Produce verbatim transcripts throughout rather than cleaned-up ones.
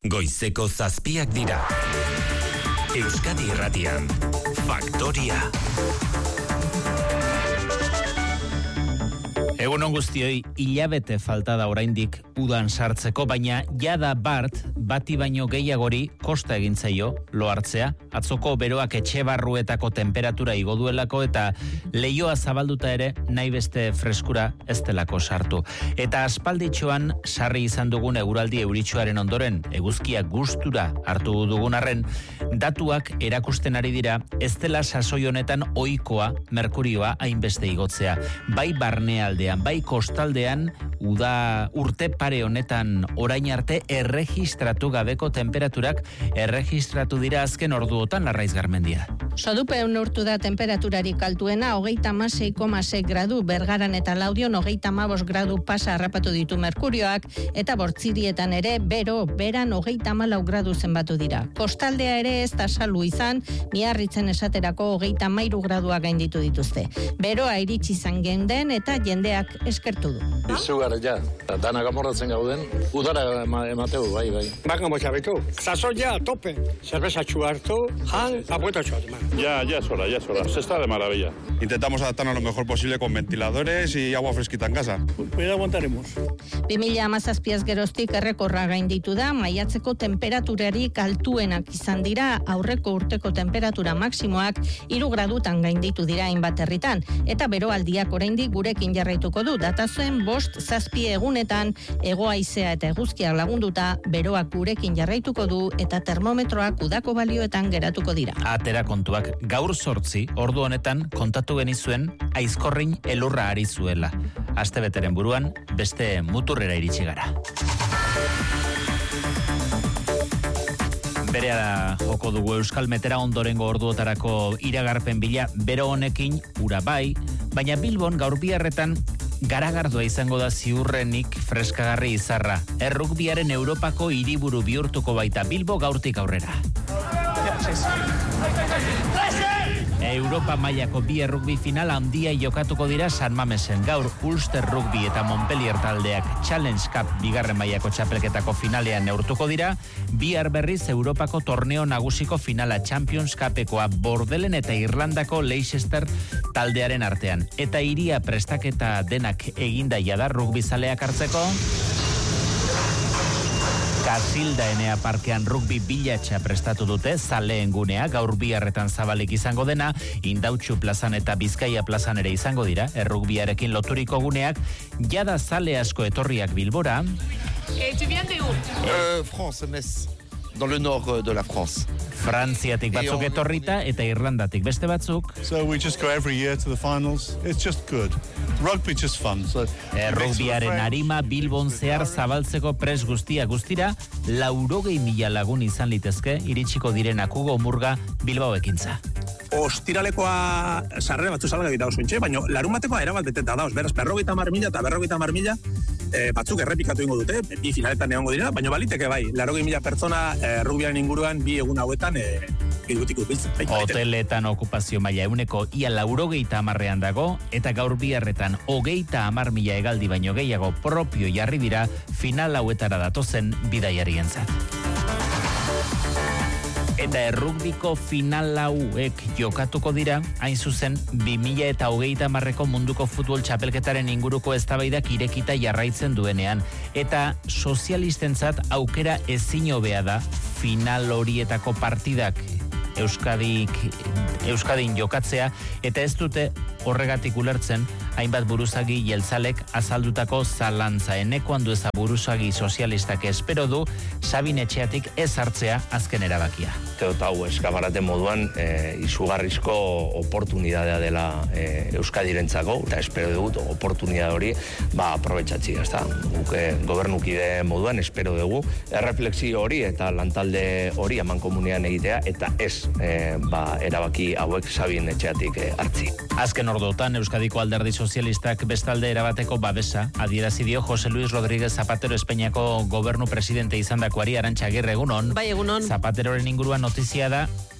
Goizeko zazpiak dira. Euskadi Irratian, Faktoria. Egunon guztioi, hilabete falta da oraindik udan sartzeko, baina jada bart, bati baino gehiagori kosta egin zaio lo hartzea. Atzoko beroak etxe barruetako temperatura igo duelako eta leioa zabalduta ere nahi beste freskura ez delako sartu. Eta aspalditxoan sarri izan dugun eguraldi euritsuaren ondoren, eguzkia gustura hartu dugun arren, datuak erakusten ari dira ez dela sasoi honetan ohikoa merkurioa hainbeste igotzea. Bai barnealdean, bai kostaldean, uda urte pare honetan orain arte erregistratu gabeko temperaturak erregistratu dira azken orduotan, Larraiz Garmendia. Sodupeun urtu da temperaturarik altuena, hogeita hamasei koma sei gradu, Bergaran eta Laudion hogeita hamabost gradu pasa harrapatu ditu merkurioak, eta Bortzirietan ere bero, beran hogeita hamalau gradu zenbatu dira. Kostaldea ere ez da salu izan, Miarritzen esaterako hogeita hamairu gradua gainditu dituzte. Beroa iritsi izan geunden eta jendeak eskertu du. Izugarri ja, danak amorratzen gauden, udara emateu, bai, bai. Baka motxabetu, sasoia, tope, cervezatxu hartu, jan, apuetatxu hartu. Ya, ya es hora, ya es hora. Se está de maravilla. Intentamos adaptarnos lo mejor posible con ventiladores y agua fresquita en casa. Pues aguantaremos. bi mila hamazazpiaz geroztik errekorra gainditu da, maiatzeko temperaturarik altuenak izan dira, aurreko urteko temperatura maksimoak hiru gradutan gainditu dira hainbat herritan, eta beroaldiak oraindik gurekin jarraituko du, datazen bost zazpi egunetan, hego haizea eta eguzkiak lagunduta, beroak gurekin jarraituko du, eta termometroak udako balioetan geratuko dira. Atera kontuak, gaur sortzi, ordu honetan kontatu genizuen aizkorrin elurra ari zuela. Astebeteren buruan, beste muturrera iritsi gara. Bereara joko dugu Euskal Metera ondorengo orduotarako iragarpen bila, bero honekin ura bai, baina Bilbon gaur biharretan garagardua izango da ziurrenik freskagarri izarra. Errugbiaren Europako hiriburu bihurtuko baita Bilbo gaurtik aurrera. Europa mailako bi errugbi final handia jokatuko dira San Mamesen. Gaur Ulster Rugby eta Montpellier taldeak Challenge Cup bigarren mailako txapelketako finalean neurtuko dira. Bihar berriz Europako torneo nagusiko finala Champions Cupekoa Bordelen eta Irlandako Leicester taldearen artean. Eta hiria prestaketa denak eginda jada rugby zaleak hartzeko. Casilda Enea Parkean rugby bilatxa prestatu dute, zaleen gunea, gaur biharretan zabalik izango dena, Indautxu plazan eta Bizkaia plazan ere izango dira, errugbiarekin loturiko guneak, jada zale asko etorriak Bilbora. Et tu viens de où? Euh, France, Metz, dans le nord de la France. Frantziatik batzuk etorrita eta Irlandatik beste batzuk. So we just go every year to the finals. It's just good. Rugby just fun. So Errugbiaren arima Bilbon zehar zabaltzeko pres guztia guztira, laurogei mila lagun izan litezke iritsiko direnak Hugo Murga Bilbao ekintza. Ostiralekoa sarrera batzu salga dira oso intxe, baina larumatekoa erabat beteta dauz, beraz, berrogeita hamar mila eta berrogeita hamar mila e, batzuk errepikatu ingo dute, bi finaletan egongo dira, baina baliteke bai, larogei mila pertsona e, rugbiaren inguruan bi egun hauetan e, irutiko biltzen. Hoteletan okupazio maila euneko ia laurogeita hamarrean dago, eta gaur biharretan hogeita hamar mila hegaldi baino gehiago propio jarri dira final hauetara datozen bidaiarientzat. Eta errugbiko final hauek jokatuko dira, hain zuzen, bi mila eta hogeita hamarreko munduko futbol txapelketaren inguruko eztabaidak irekita jarraitzen duenean. Eta sozialistentzat aukera ezin hobea da final horietako partidak Euskadik, Euskadin jokatzea, eta ez dute horregatik ulertzen, hainbat buruzagi jeltzalek azaldutako zalantza. Eneko handueza buruzagi sozialistak espero du Sabin Etxeatik ez hartzea azken erabakia. Eta hau eskamarate moduan e, izugarrizko oportunidadea dela e, Euskadirentzako, eta espero dugu oportunidade hori ba, aprobetxatzi, ezta? Guke gobernukide moduan espero dugu erreflexio hori eta lantalde hori amankomunean egitea, eta ez e, ba, erabaki hauek Sabin Etxeatik e, hartzi. Azken orduotan Euskadiko Alderdi Sozialistak bestalde erabateko babesa adierazi dio Jose Luis Rodríguez Zapatero Espainiako gobernu presidente izandakoari. Arantxa Agirre, egunon. Bai, egunon. Zapateroren inguruan notizia da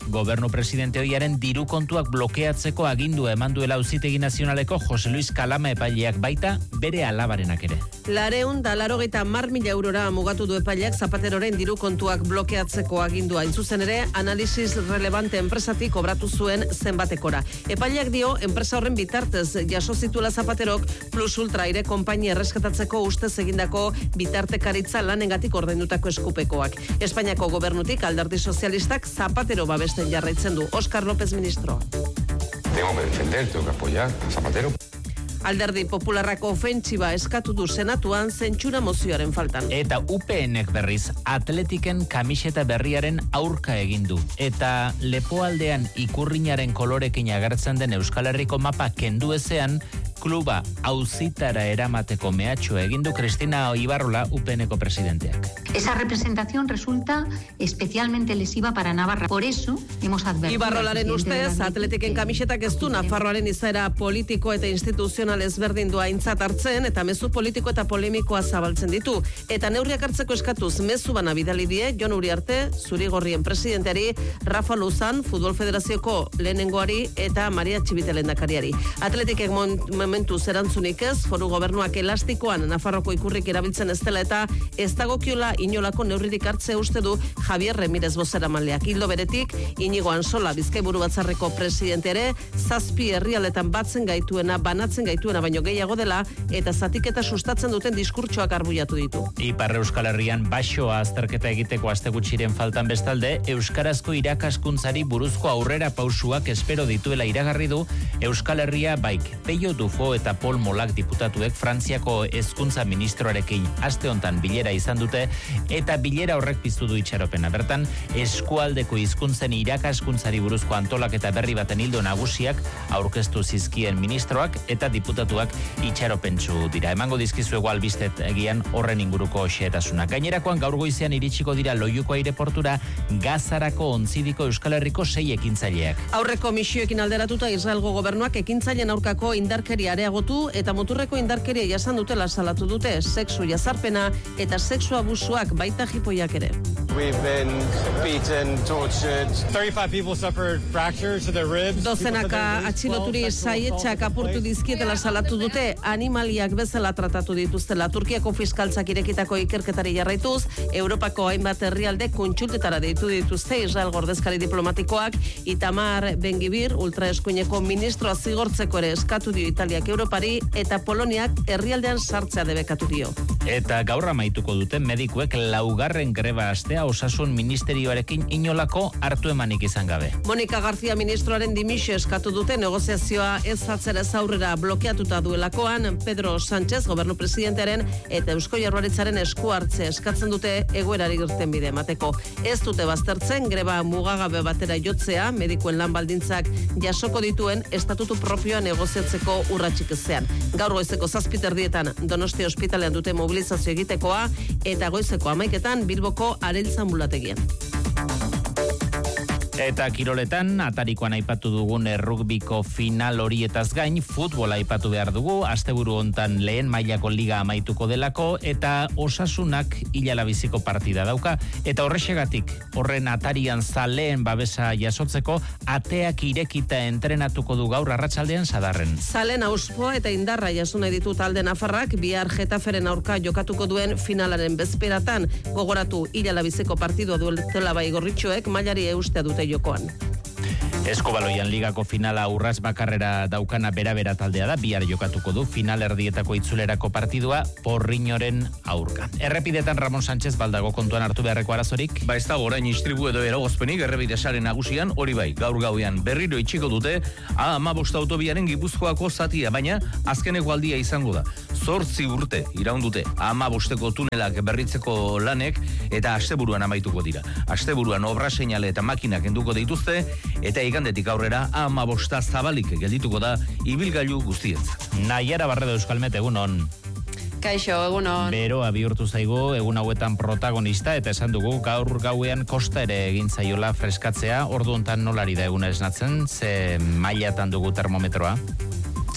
gobernu presidente hoiaren diru kontuak blokeatzeko agindu eman duela Auzitegi Nazionaleko Jose Luis Kalama epaileak baita bere alabarenak ere. Lareun da larogeita mar mila eurora mugatu du epaileak Zapateroren diru kontuak blokeatzeko agindua. Intzuzen ere, analisis relevante enpresatik obratu zuen zenbatekora. Epaileak dio, enpresa horren bitartez jaso zituela Zapaterok Plus Ultra aire konpainia erreskatatzeko ustez egindako bitartekaritza lanengatik ordaindutako eskupekoak. Espainiako gobernutik Alderdi Sozialistak Zapatero babesten jarraitzen du. Óscar López, ministro. Tengo que defender, tengo que apoyar a Zapatero. Alderdi Popularrako ofentsiba eskatu du senatuan zentsura mozioaren faltan. Eta U P Nek berriz Atletiken kamiseta berriaren aurka egin du. Eta lepoaldean ikurrinaren kolorekin agertzen den Euskal Herriko mapa kendu ezean, kluba auzitara eramateko mehatxua egin du Cristina Ibarrola, U P Neko presidenteak. Esa representación resulta especialmente lesiva para Navarra. Por eso hemos advertido. Ibarrolaren ustez, Atletiken kamisetak ez du Nafarroaren izaera politiko eta instituzional ezberdin du aintzat hartzen eta mezu politiko eta polemikoa zabaltzen ditu. Eta neurriak hartzeko eskatuz mezu bana bidali die Jon Uriarte, Zurigorrien presidenteari, Rafa Luzan, Futbol Federazioko lehenengoari eta Maria Txibite lehendakariari. Atletikek momentu zerantzunik ez, foru gobernuak elastikoan Nafarroko ikurrik erabiltzen ez dela eta ez dagokiola inolako neurririk hartze uste du Javier Remirez bozeramaileak. Ildo beretik, Inigo Ansola Bizkaiburu Batzarreko presidente ere, zazpi herrialdetan batzen gaituena, banatzen gaituena baino gehiago dela eta zatiketa sustatzen duten diskurtsoak arbuiatu ditu. Ipar Euskal Herrian baxoa azterketa egiteko aste gutxiren faltan bestalde, euskarazko irakaskuntzari buruzko aurrera pausuak espero dituela iragarri du Euskal Herria baik Peio Dufo eta Paul Molak diputatuek Frantziako hezkuntza ministroarekin aste hontan bilera izan dute eta bilera horrek piztu du itxaropena. Bertan, eskualdeko hizkuntzen irakaskuntzari buruzko antolaketa berri baten ildo nagusiak aurkeztu zizkien ministroak eta diputatuak itxaropentsu dira. Emango dizkizuego albistet egian horren inguruko xehetasunak. Gainerakoan gaur goizean iritsiko dira Loiuko aireportura Gazarako ontzidiko Euskal Herriko sei ekintzaileak. Aurreko misioekin alderatuta Israelgo gobernuak ekintzaileen aurkako indarkeria areagotu eta muturreko indarkeria jasan dutela salatu dute, sexu jazarpena eta sexu abusuak baita jipoiak ere. We've been beaten, tortured. thirty-five people suffered fractures of their ribs. Dozenaka atxiloturi saietxak apurtu dizkietela salatu dute, animaliak bezala tratatu dituztela. Turkiako fiskaltzak irekitako ikerketari jarraituz, Europako hainbat herrialde kontsultetara deitu dituzte Israel gordezkari diplomatikoak, Itamar Ben-Gvir ultraeskuineko ministroa zigortzeko ere eskatu dio Italiak Europari eta Poloniak herrialdean sartzea debekatu dio. Eta gaur amaituko dute medikuek laugarren greba astea osasun ministerioarekin inolako hartu emanik izan gabe. Monika García ministroaren dimisio eskatu dute negoziazioa ez atzera aurrera blokeatuta duelakoan, Pedro Sánchez gobernu presidentearen eta Eusko Jaurlaritzaren esku hartze eskatzen dute egoerari irtenbide emateko. Ez dute baztertzen greba mugagabe batera jotzea, medikuen lan baldintzak jasoko dituen estatutu propioa negoziatzeko urratsik ezean. Gaur goizeko zazpiterdietan Donostia ospitalean dute mobilizazio egitekoa eta goizeko hamaiketan Bilboko Areilza ambulategian. Eta kiroletan, atarikoan aipatu dugun errugbiko final horietaz gain, futbola aipatu behar dugu, asteburu hontan lehen mailako liga amaituko delako, eta Osasunak hilalabiziko partida dauka, eta horrexegatik, horren atarian zaleen babesa jasotzeko, ateak irekita entrenatuko du gaur arratsaldean Sadarren. Zalen auspoa eta indarra jaso nahi ditu talde nafarrak, bihar Getaferen aurka jokatuko duen finalaren bezperatan, gogoratu hilalabiziko partidua duela bai gorritxoek, mailari eustea dute jokoan. Eskobaloian ligako finala urras bakarrera daukana bera-bera taldea da, bihar jokatuko du final erdietako itzulerako partidua Porriñoren aurka. Errepidetan Ramon Sánchez baldago kontuan hartu beharreko arazorik? Ba ez da orain istribu edo eragozpenik errepide sare nagusian, hori bai, gaur gauean berriro itxiko dute A hamabost autobiaren Gipuzkoako zatia, baina azkeneko aldia izango da. Zortzi urte iraundute A hamabosteko tunelak berritzeko lanek eta asteburuan amaituko dira. Asteburuan obra seinale eta makinak enduko dituzte eta igandetik aurrera A hamabosta zabalik geldituko da ibilgailu guztientzat. Naiara Barredo Euskalmet, egunon. Kaixo, egunon. Beroa bihurtu zaigu egun hauetan protagonista eta esan dugu gaur gauean kosta ere egin zaiola freskatzea, ordu hontan nolari da eguna esnatzen, ze mailatan dugu termometroa?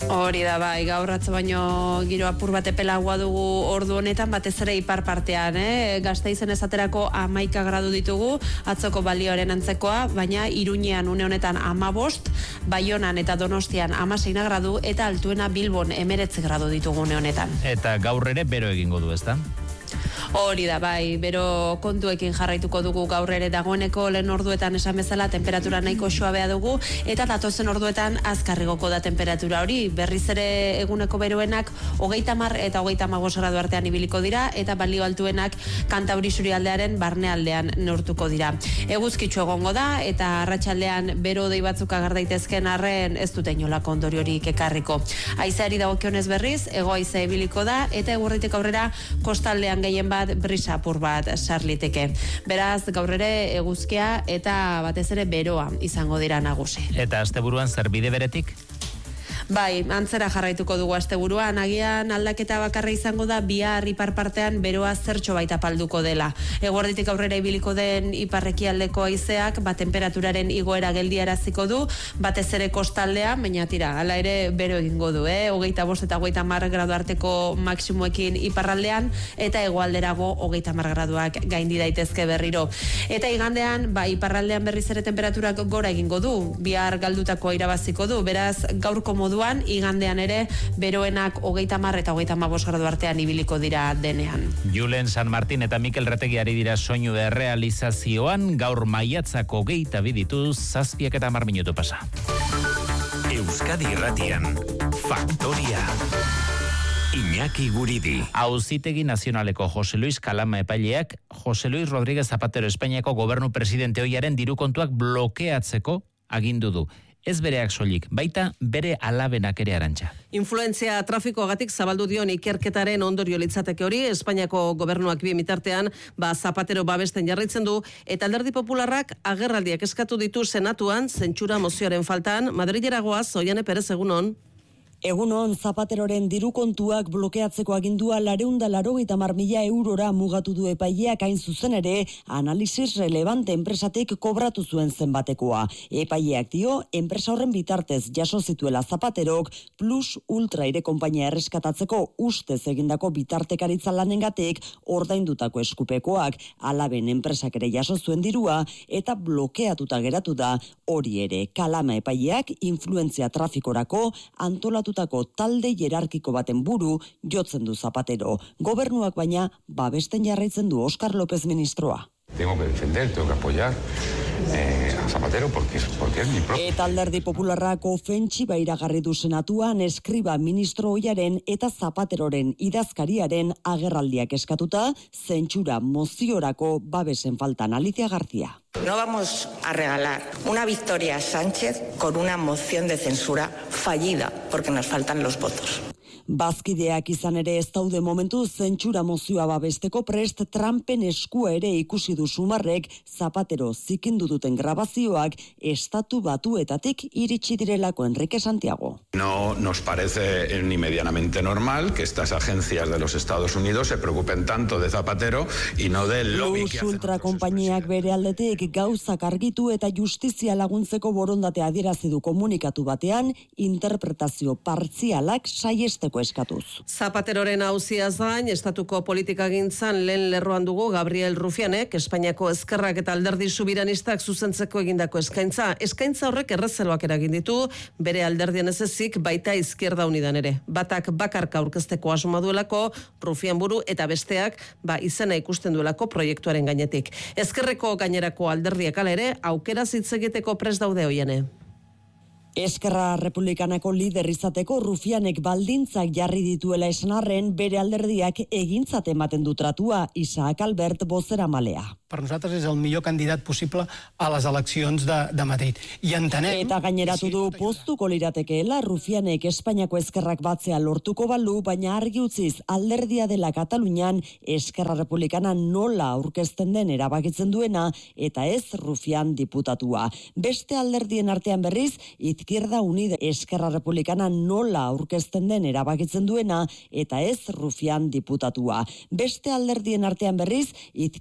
Hori da, bai, gaur atzo baino giro apur bat epelagoa dugu ordu honetan, batez ere ipar partean, eh? Gasteizen esaterako hamaika gradu ditugu, atzoko balioaren antzekoa, baina Iruñean une honetan hamabost, Baionan eta Donostian hamaseina gradu, eta altuena Bilbon hemeretzi gradu ditugu une honetan. Eta gaur ere bero egingo du, ezta? Hori da, bai, bero kontuekin jarraituko dugu gaur ere dagoeneko lehen orduetan esan bezala temperatura nahiko suabea dugu, eta datozen orduetan azkarrigoko da temperatura hori, berriz ere eguneko beroenak hogeita hamar eta hogeita hamabost gradu artean ibiliko dira, eta balio altuenak Kantauri isurialdearen barnealdean neurtuko dira. Eguzkitsu egongo da, eta arratsaldean bero dei batzuk agar daitezken arren ez dute inolako ondoriorik ekarriko. Haizeari dagokionez berriz, hego haize ibiliko da, eta eguerditik aurrera kostaldean gehien bat brisa apur bat sarliteke. Beraz, gaur ere eguzkia eta batez ere beroa izango dira nagusi. Eta asteburuan zer bide beretik? Bai, antzera jarraituko dugu asteburuan, agian aldaketa bakarra izango da bihar ipar partean beroa zertxo baita palduko dela. Eguerditik aurrera ibiliko den iparrekialdeko haizeak bat temperaturaren igoera geldiaraziko du, batez ere kostaldean, baina tira, hala ere bero egingo du, eh? Hogeita bost eta hogeita hamar gradu arteko maksimuekin iparraldean, eta hegoalderago hogeita hamar graduak gaindi daitezke berriro. Eta igandean, ba, iparraldean berriz ere temperaturak gora egingo du, bihar galdutako irabaziko du, beraz gaurko moduan, igandean ere beroenak hogeita hamar eta hogeita hamabost gradu artean ibiliko dira denean. Julen San Martin eta Mikel Retegi ari dira soinu errealizazioan, gaur maiatzako hogeita bi dituz, zazpiak eta hamar minutu pasa. Euskadi Irratian, Faktoria. Iñaki Guridi. Auzitegi Nazionaleko Jose Luis Kalama epaileak Jose Luis Rodríguez Zapatero Espainiako gobernu presidente ohiaren diru kontuak blokeatzeko agindu du. Ez bereak soilik, baita bere alabenak ere arantxa. Influentzia trafikoagatik zabaldu dion ikerketaren ondorio litzateke hori, Espainiako gobernuak bi mitartean, ba Zapatero babesten jarraitzen du, eta Alderdi Popularrak agerraldiak eskatu ditu Senatuan, zentsura mozioaren faltan. Madrilera goaz, Oiane Perez, egunon. Egunon, Zapateroren diru kontuak blokeatzeko agindua lareunda larogeita hamar mila eurora mugatu du epaileak hain zuzen ere analisis relevante enpresatik kobratu zuen zenbatekoa. Epaileak dio, enpresa horren bitartez jaso zituela Zapaterok Plus Ultra ire konpainia erreskatatzeko ustez egindako bitartekaritza lanengatik ordaindutako eskupekoak, alaben enpresak ere jaso zuen dirua eta blokeatuta geratu da hori ere. Kalama epaileak influentzia trafikorako antolatu talde jerarkiko baten buru jotzen du Zapatero. Gobernuak baina babesten jarraitzen du Óscar López ministroa. Tengo que defender, tengo que apoyar eh, a Zapatero porque, porque es mi propio. Eta Alderdi Popularrak ofentsiba iragarri du Senatuan eskriba ministro ohiaren eta Zapateroren idazkariaren agerraldiak eskatuta, zentsura moziorako babesen faltan. Alicia García. No vamos a regalar una victoria a Sánchez con una moción de censura fallida, porque nos faltan los votos. Bazkideak izan ere ez daude momentu zentsura mozioa babesteko prest Trumpen eskua ere ikusi du Sumarrek Zapatero zikindu duten grabazioak estatu batuetatik iritsi direlako. Enrique Santiago. No nos parece ni medianamente normal que estas agencias de los Estados Unidos se preocupen tanto de Zapatero y no del lobby que hacen. Ultra konpainiak bere aldetik gauzak argitu eta justizia laguntzeko borondatea adierazi du komunikatu batean, interpretazio partzialak saiesteko eskatuz. Zapateroren auziaz gain, estatuko politikagintzan lehen lerroan dugu Gabriel Rufianek, Espainiako ezkerrak eta alderdi subiranistak zuzentzeko egindako eskaintza. Eskaintza horrek errezeloak eragin ditu, bere alderdien ez ezik baita Izquierda Unidan ere. Batak bakarka aurkezteko asmoa duelako, Rufian buru, eta besteak ba izena ikusten duelako proiektuaren gainetik. Ezkerreko gainerako alderdiak ala ere, aukera hitz egiteko prest daude Oiane. Eskerra Republikanako lider izateko Rufianek baldintzak jarri dituela esanarren, bere alderdiak egintzat ematen du tratua. Isaac Albert, bozeramalea. Per nosaltres és el millor candidat possible a les eleccions de, de Madrid. I entenem... Eta gaineratu du postuko liratekeela Rufianek Espainiako ezkerrak batzea lortuko balu, baina argi utziz alderdia dela Katalunian Eskerra Republikana nola aurkezten den erabakitzen duena, eta ez Rufian diputatua. Beste alderdien artean berriz, Izquierda Unida Eskerra Republikana nola aurkezten den erabakitzen duena, eta ez Rufian diputatua. Beste alderdien artean berriz,